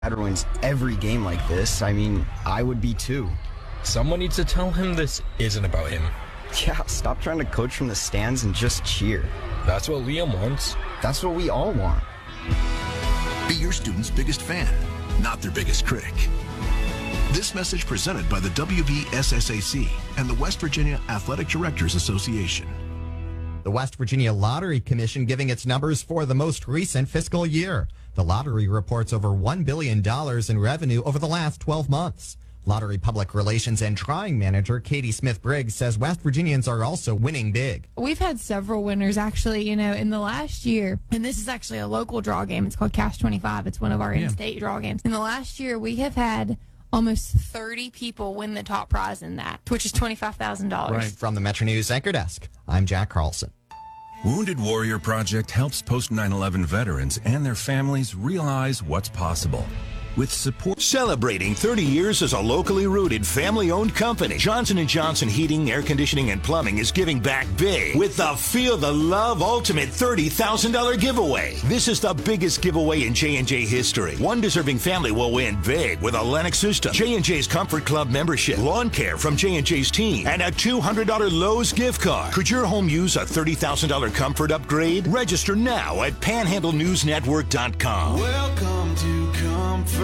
Dad ruins every game like this. I mean, I would be too. Someone needs to tell him this isn't about him. Yeah, stop trying to coach from the stands and just cheer. That's what Liam wants. That's what we all want. Be your student's biggest fan, not their biggest critic. This message presented by the WVSSAC and the West Virginia Athletic Directors Association. The West Virginia Lottery Commission giving its numbers for the most recent fiscal year. The lottery reports over $1 billion in revenue over the last 12 months. Lottery Public Relations and Drawing Manager Katie Smith-Briggs says West Virginians are also winning big. We've had several winners, actually, in the last year. And this is actually a local draw game. It's called Cash 25. It's one of our in-state draw games. In the last year, we have had almost 30 people win the top prize in that, which is $25,000. Right. From the Metro News Anchor Desk, I'm Jack Carlson. Wounded Warrior Project helps post 9/11 veterans and their families realize what's possible. With support. Celebrating 30 years as a locally rooted, family-owned company, Johnson & Johnson Heating, Air Conditioning, and Plumbing is giving back big with the Feel the Love Ultimate $30,000 giveaway. This is the biggest giveaway in J&J history. One deserving family will win big with a Lennox system, J&J's Comfort Club membership, lawn care from J&J's team, and a $200 Lowe's gift card. Could your home use a $30,000 comfort upgrade? Register now at PanhandleNewsNetwork.com. Welcome to Comfort. All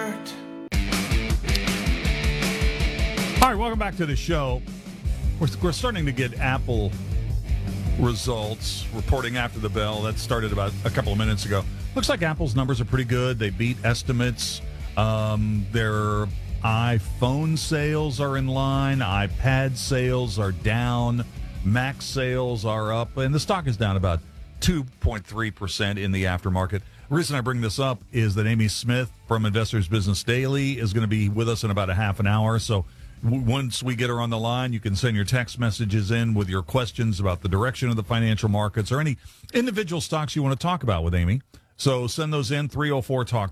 right, welcome back to the show. We're starting to get Apple results reporting after the bell. That started about a couple of minutes ago. Looks like Apple's numbers are pretty good. They beat estimates. Their iPhone sales are in line. iPad sales are down. Mac sales are up. And the stock is down about 2.3% in the aftermarket. The reason I bring this up is that Amy Smith from Investors Business Daily is going to be with us in about a half an hour. So once we get her on the line, you can send your text messages in with your questions about the direction of the financial markets or any individual stocks you want to talk about with Amy. So send those in, 304-TALK,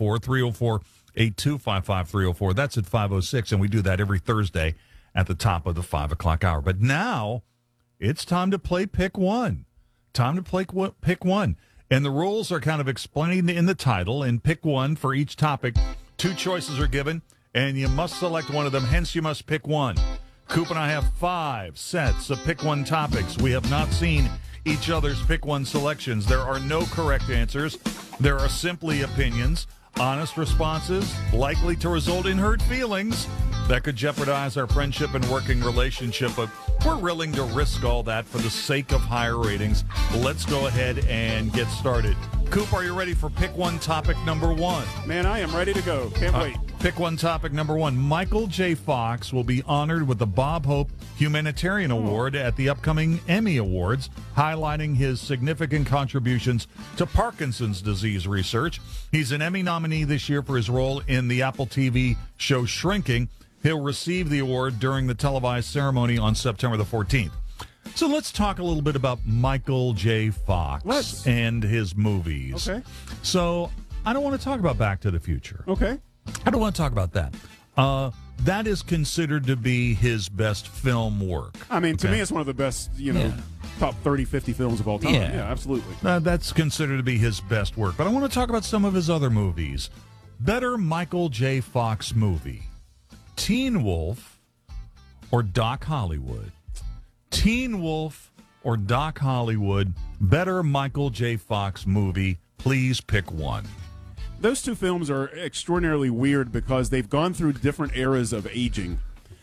304-8255-304. That's at 506, and we do that every Thursday at the top of the 5 o'clock hour. But now it's time to play Pick One. Time to play Pick One. And the rules are kind of explained in the title. In Pick One, for each topic, 2 choices are given, and you must select one of them. Hence, you must pick one. Coop and I have 5 sets of Pick One topics. We have not seen each other's Pick One selections. There are no correct answers. There are simply opinions, honest responses, likely to result in hurt feelings that could jeopardize our friendship and working relationship, but we're willing to risk all that for the sake of higher ratings. Let's go ahead and get started. Coop, are you ready for Pick One topic number 1? Man, I am ready to go. Can't wait. Pick One topic number 1. Michael J. Fox will be honored with the Bob Hope Humanitarian Award at the upcoming Emmy Awards, highlighting his significant contributions to Parkinson's disease research. He's an Emmy nominee this year for his role in the Apple TV show Shrinking. He'll receive the award during the televised ceremony on September the 14th. So let's talk a little bit about Michael J. Fox and his movies. Okay. So I don't want to talk about Back to the Future. Okay. I don't want to talk about that. That is considered to be his best film work. I mean, to me, it's one of the best, top 30, 50 films of all time. Yeah, absolutely. That's considered to be his best work. But I want to talk about some of his other movies. Better Michael J. Fox movie. Teen Wolf or Doc Hollywood? Teen Wolf or Doc Hollywood? Better Michael J. Fox movie. Please pick one. Those 2 films are extraordinarily weird because they've gone through different eras of aging.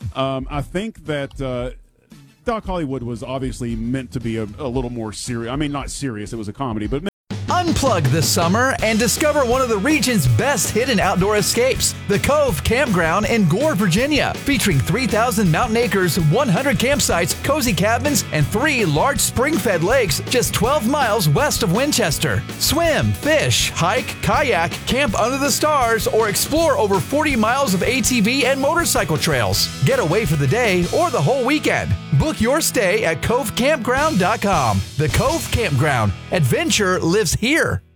I think that Doc Hollywood was obviously meant to be a little more serious. I mean, not serious. It was a comedy, but Unplug this summer and discover one of the region's best hidden outdoor escapes, the Cove Campground in Gore, Virginia, featuring 3,000 mountain acres, 100 campsites, cozy cabins, and 3 large spring-fed lakes just 12 miles west of Winchester. Swim, fish, hike, kayak, camp under the stars, or explore over 40 miles of ATV and motorcycle trails. Get away for the day or the whole weekend. Book your stay at CoveCampground.com. The Cove Campground. Adventure lives here.